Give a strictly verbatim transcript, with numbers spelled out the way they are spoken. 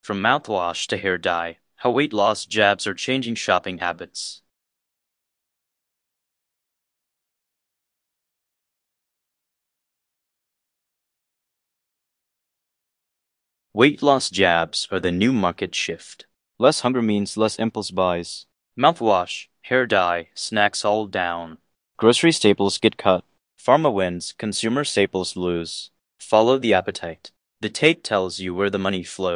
From mouthwash to hair dye, how weight loss jabs are changing shopping habits. Weight loss jabs are the new market shift. Less hunger means less impulse buys. Mouthwash, hair dye, snacks all down. Grocery staples get cut. Pharma wins, consumer staples lose. Follow the appetite. The tape tells you where the money flows.